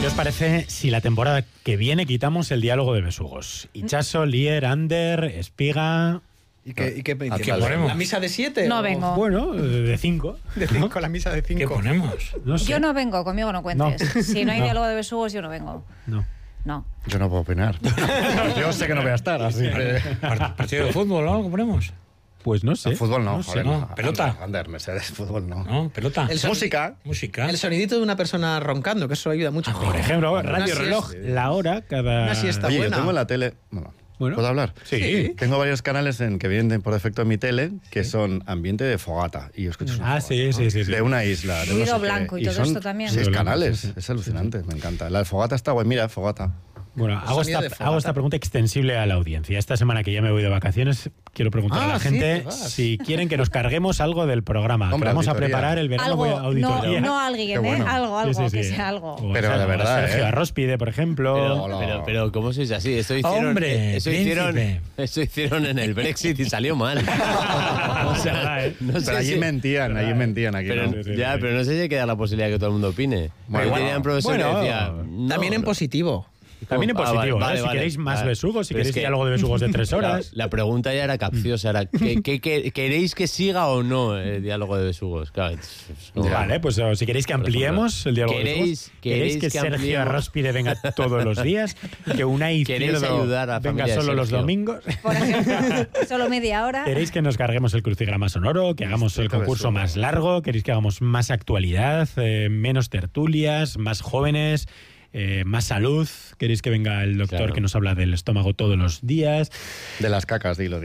¿Qué os parece si la temporada que viene quitamos el diálogo de besugos? Ichazo, Lier, Ander, Espiga... ¿Y qué ponemos? ¿La misa de 7? No vengo. Bueno, de 5. De 5, la misa de 5. ¿Qué ponemos? No sé. Yo no vengo, conmigo no cuentes. No. Si no hay No. diálogo de besugos, yo no vengo. No. No. Yo no puedo opinar. Yo sé que no voy a estar, así que... ¿Partido de fútbol o algo ponemos? Pues no sé. El fútbol no, No sé, joder, no. ¿Pelota? Ander, Mercedes, fútbol no. ¿No? ¿Pelota? Música. Música. El sonidito de una persona roncando, que eso ayuda mucho. Por ejemplo, radio Una reloj, siesta. la hora, cada... Una siesta. Oye, buena. yo tengo en la tele... Bueno. ¿Puedo hablar? Sí. Tengo varios canales que vienen por defecto en mi tele que son ambiente de fogata. Y yo escucho una Ah, fogata, sí. de una isla. De Ruido no sé qué. blanco y todo son esto también. 6 Ruido blanco, canales. sí. Es alucinante, me encanta. La de fogata está guay. Mira, fogata. Bueno, hago sonido de fogata. esta pregunta extensible a la audiencia. Esta semana que ya me voy de vacaciones, quiero preguntar a la sí, gente te vas. si quieren que nos carguemos algo del programa. Que Hombre, vamos a auditoría. preparar el verano Algo, auditoría. no alguien, Qué bueno. Algo, Sí, sí. que sea algo. O Pero de verdad, Sergio Arróspide, por ejemplo. Pero ¿cómo sois así? Esto hicieron, Hombre, príncipe. eso hicieron en el Brexit y salió mal. O sea, no sé Pero allí si- mentían, aquí pero, no. ya, pero no sé si queda la posibilidad que todo el mundo opine. Bueno, Yo tenía un profesor que bueno, decía... no, También en no. positivo. También en positivo, ¿eh? Si queréis más besugos, si Pero queréis es que diálogo de besugos de 3 horas. La pregunta ya era capciosa, era ¿queréis que siga o no el diálogo de besugos? Claro, es como- Vale, pues si queréis que ampliemos el diálogo de besugos. ¿Queréis que Sergio ampliemos? Arróspide venga todos los días? ¿Que Unai ¿Queréis Izquierdo ayudar a la venga familia de solo los Sergio? domingos? Por ejemplo, solo media hora. ¿Queréis que nos carguemos el crucigrama sonoro? ¿Que hagamos el concurso más largo? ¿Queréis que hagamos más actualidad? ¿Menos tertulias? ¿Más jóvenes? ¿Más salud? ¿Queréis que venga el doctor Claro. que nos habla del estómago todos los días? De las cacas, dilo.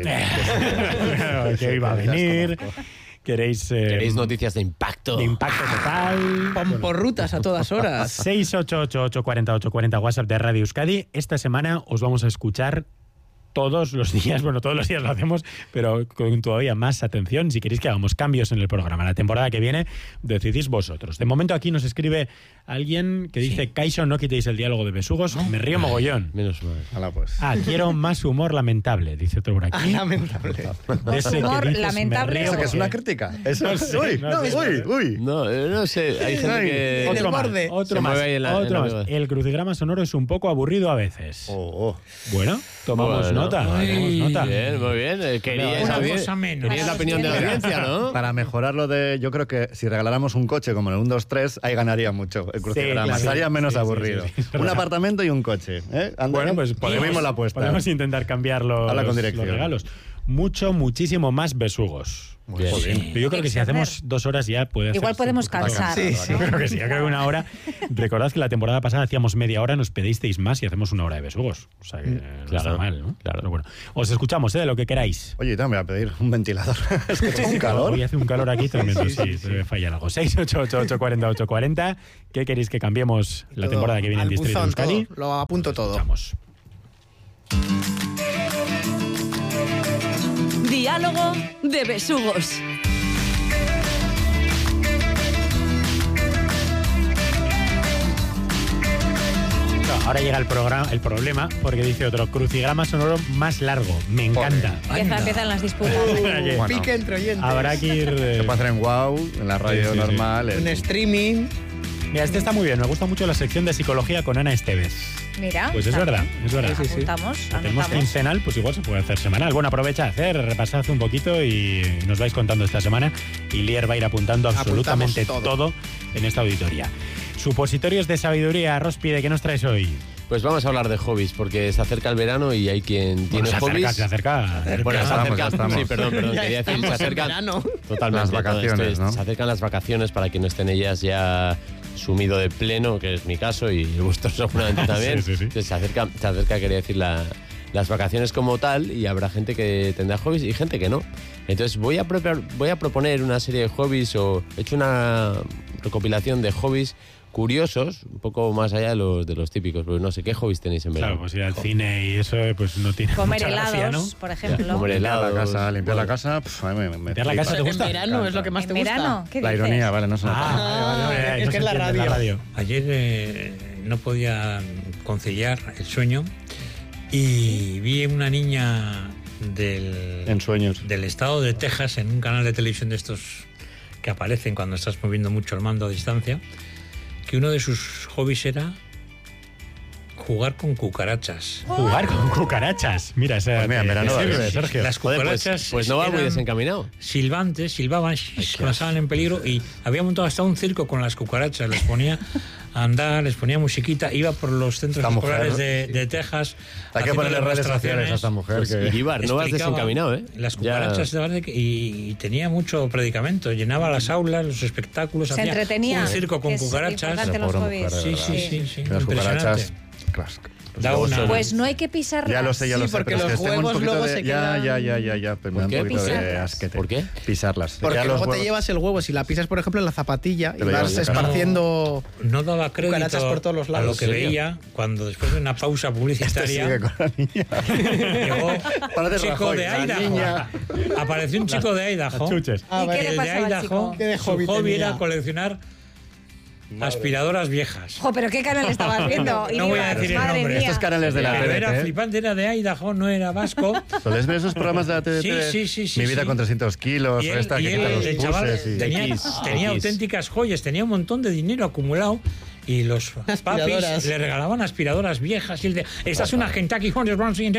¿Que iba a venir? ¿Queréis noticias de impacto? de impacto total? Pomporrutas a todas horas. 688-840-840 WhatsApp de Radio Euskadi. Esta semana os vamos a escuchar todos los días, bueno, todos los días lo hacemos, pero con todavía más atención. Si queréis que hagamos cambios en el programa la temporada que viene, decidís vosotros. De momento aquí nos escribe alguien que dice: Kaixo, no quitéis el diálogo de besugos, me río mogollón. Menos mal. Hala, pues. Quiero más humor lamentable, dice otro por aquí. Lamentable. De ese que Humor dices, lamentable. me río ¿Eso que es una porque- crítica? Eso es... No sé, Uy, no sé. uy. No sé, hay gente que... En el Otro más, borde. otro Se más, mueve ahí en la- otro en la- más. El crucigrama sonoro es un poco aburrido a veces. Oh. Bueno, tomamos Bueno. nota. Tomamos nota. Bien, muy bien. Queríais Una audi- cosa menos. queríais la opinión de la audiencia, ¿no? Para mejorarlo de... Yo creo que si regaláramos un coche como en el 1, 2, 3, ahí ganaría mucho el crucigrama. claro. Estaría menos Sí, sí, aburrido. sí, sí, es Un verdad. apartamento y un coche. Ander, Bueno, pues subimos la apuesta. podemos intentar cambiar los, Habla con los dirección. regalos. Muchísimo más besugos. Bien. Pero yo creo que si hacemos 2 horas ya puede Igual hacerse podemos un poquito cansar. cansado, Sí, ¿no? Yo creo que sí, yo creo que 1 hora. Recordad que la temporada pasada hacíamos media hora, nos pedisteis más y hacemos 1 hora de besugos. O sea que no está mal, ¿no? claro. Pero bueno, os escuchamos, de lo que queráis. Oye, también voy a pedir un ventilador. Es que tengo un calor. Hoy hace un calor aquí tremendo, sí, debe fallar algo. 688-840-840. ¿Qué queréis que cambiemos la Todo. temporada que viene en Al Distrito buzón, Euskadi? todo. Lo apunto todo. Escuchamos. Diálogo de besugos. Ahora llega el problema, porque dice otro, crucigrama sonoro más largo. Me encanta. Empiezan las disputas. Oye, Bueno. Pique entre oyentes. habrá que ir... Se puede hacer en WOW, en la radio Sí, sí, sí. normal. Un streaming. Mira, este está muy bien. Me gusta mucho la sección de psicología con Ana Estevez. Mira. Pues es verdad, es verdad. Sí, sí. Apuntamos, Si tenemos anotamos. quincenal, pues igual se puede hacer semanal. Bueno, aprovecha a repasad un poquito y nos vais contando esta semana. Y Lier va a ir apuntando absolutamente Apuntamos todo en esta auditoría. Supositorios de sabiduría, Róspide, ¿qué nos traes hoy? Pues vamos a hablar de hobbies, porque se acerca el verano y hay quien tiene hobbies. Se acerca. Bueno, se Estamos, acerca. ya estamos. Sí, perdón, Ya quería decir, se estamos en acercan. verano. Totalmente. Las vacaciones, esto ¿no? Se acercan las vacaciones para que no estén ellas ya sumido de pleno, que es mi caso y el vuestro seguramente también. Sí, sí, sí. Entonces se acerca, quería decir, las vacaciones como tal, y habrá gente que tendrá hobbies y gente que no. Entonces voy a proponer una serie de hobbies, o he hecho una recopilación de hobbies curiosos, un poco más allá de los típicos, porque no sé qué hobbies tenéis en verano. Claro, pues ir al cine y eso pues no tiene Comer mucha helados, gracia, ¿no? por ejemplo. Comer Limpiar la helados. casa, limpiar la Bueno. casa. A mí me ¿Limpiar la casa te En gusta? verano es lo que más ¿En te gusta. verano? ¿Qué La dices? ironía, vale, no se nota. Vale, es eso que se es la entiende en radio. Ayer no podía conciliar el sueño y vi una niña En sueños. del estado de Texas en un canal de televisión de estos que aparecen cuando estás moviendo mucho el mando a distancia, que uno de sus hobbies era jugar con cucarachas. Jugar con cucarachas. Mira, esa Pues mira, en verano te sirve, vale. Sergio. Las Joder, cucarachas pues no va muy eran desencaminado. silbantes, silbaban, cuando estaban en peligro, y había montado hasta un circo con las cucarachas. Les ponía a andar, les ponía musiquita, iba por los centros Esta mujer- escolares de Texas. Hay que haciendo ponerle redes sociales a esta mujer. Pues, que... Ibar, no vas explicaba desencaminado, ¿eh? Las Ya- cucarachas, de verdad, y tenía mucho predicamento. Llenaba las aulas, los espectáculos. Se hacía entretenía. un circo con que es cucarachas. importante los Pobre hobbies. mujer, de Sí, verdad. sí, sí. Las cucarachas... Impresionante. Claro. Da una- Pues no hay que pisarlas. Ya lo sé, Sí, porque pero es los que tengo un huevos poquito luego de... se ya, quedan- ya, pero me da ¿Por un qué? poquito de Pisarlas. asquete. ¿Por qué? Pisarlas. Porque Ya los luego te huevos- llevas el huevo. Si la pisas, por ejemplo, en la zapatilla y Te lo vas llevas de casa. esparciendo... No daba crédito Cucarachas por todos los a lo lados. que ¿En serio? veía cuando después de una pausa Sigue publicitaria con la niña. llegó Parece un chico Rajoy, de la Idaho. niña. Apareció un chico de Idaho. Chuches. Ah, ¿Y vale. qué le El de pasaba al Idaho, chico? ¿Qué de su hobby hobby tenía? era coleccionar aspiradoras viejas. Jo, pero qué canal estabas viendo. No voy a Ibar, decir el madre nombre. mía. Estos canales de la Pero era TDT. flipante, era de Idaho, no era vasco. ¿Soléis ver esos programas de la TDT? Sí. Mi vida con 300 kilos, Y o él, esta y que él, quita los el chaval, pulses y... tenía X. auténticas joyas, tenía un montón de dinero acumulado y los papis Aspiradoras. le regalaban aspiradoras viejas y él decía, esta es una Kentucky Hornet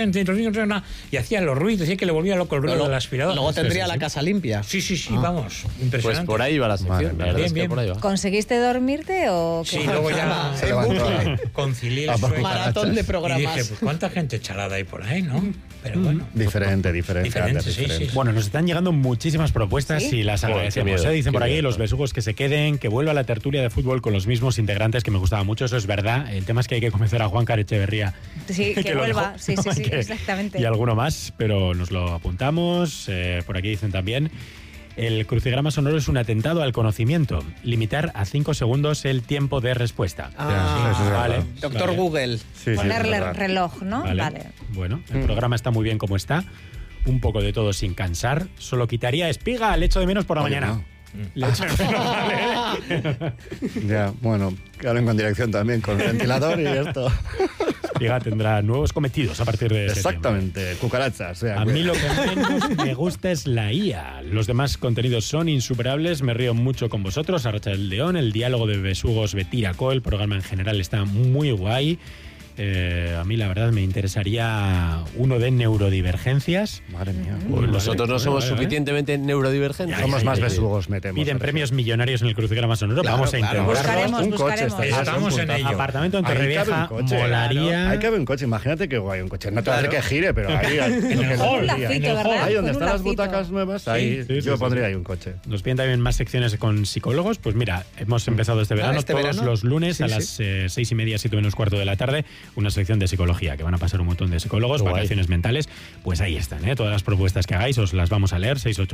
y hacía los ruidos, decía que le volvía loco el ruido de la aspiradora. Luego tendría la casa limpia. Sí, vamos, Pues impresionante. por ahí va la sección. Madre La mía. verdad es Bien, que por ahí va. ¿Conseguiste dormirte o qué? Sí, luego ya Se levantó. concilié A el por sueño Maratón de y programas. dije, pues cuánta gente chalada hay por ahí, ¿no? Pero bueno. Diferente, Diferente, sí, sí. Bueno, nos están llegando muchísimas propuestas ¿Sí? y las Joder, agradecemos. qué miedo, Dicen qué por aquí miedo. los besugos que se queden, que vuelva la tertulia de fútbol con los mismos integrantes, que me gustaba mucho, eso es verdad. El tema es que hay que convencer a Juan Echeverría. Sí, que lo vuelva. dejó. Sí, Que- exactamente. Y alguno más, pero nos lo apuntamos. Por aquí dicen también... El crucigrama sonoro es un atentado al conocimiento. Limitar a 5 segundos el tiempo de respuesta. Ah, eso es vale. verdad. Doctor Vale. Google. Sí, sí, es Ponerle verdad. reloj, ¿no? Vale. Bueno, el programa está muy bien como está. Un poco de todo sin cansar. Solo quitaría espiga, le echo de menos por la Oye, mañana. no. Le echo de menos, vale. Ya, bueno, que hablen con dirección también, con el ventilador y esto. Espiga tendrá nuevos cometidos a partir de septiembre. Exactamente, cucarachas. O sea, A mí lo que menos me gusta es la IA. Los demás contenidos son insuperables. Me río mucho con vosotros. Arracha el León, el diálogo de Besugos Betiraco. El programa en general está muy guay. A mí la verdad me interesaría uno de neurodivergencias. Madre mía. Nosotros no somos vale. suficientemente neurodivergentes. Somos más sí. besugos, metemos. Piden a premios millonarios en el crucigrama sonoro. Claro, Vamos a claro. intentarlo. Buscaremos, Un coche, buscaremos. Estamos en ello. Apartamento en Ahí cabe Torrevieja, un coche. molaría. Ahí cabe un coche, imagínate que guay un coche. No te va a hacer que gire, pero ahí. En el hall, Un lacito, ¿verdad? Ahí donde Con un están las lacito. butacas nuevas, ahí Sí, yo sí, pondría sí. ahí un coche. Nos piden también más secciones con psicólogos. Pues mira, hemos empezado este verano, ¿este todos verano? los lunes Sí, a sí. las 6:30, 7:15 de la tarde, una sección de psicología, que van a pasar un montón de psicólogos, Qué guay. vacaciones mentales. Pues ahí están, ¿eh? Todas las propuestas que hagáis os las vamos a leer,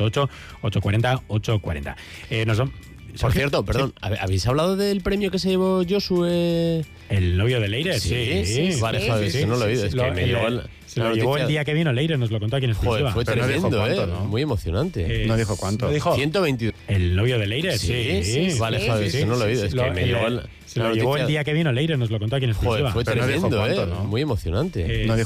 688-840-840. Por cierto, perdón, ¿habéis hablado del premio que se llevó Josué? ¿El novio de Leire? Sí. Vale, sí, joder, sí, que no lo he oído. Es que me llegó se lo llevó el día que vino Leire, nos lo contó aquí en Joder, exclusiva. fue Pero no dijo tremendo, cuánto, ¿no? Muy emocionante. No dijo cuánto. Lo dijo 122. el novio de Leire, sí. Vale, sí, joder, sí, que no lo he oído. Es que me llegó se lo llevó el día que vino Leire, nos lo contó aquí en exclusiva. Joder, fue Pero no dijo tremendo, cuánto, ¿no? Muy emocionante. No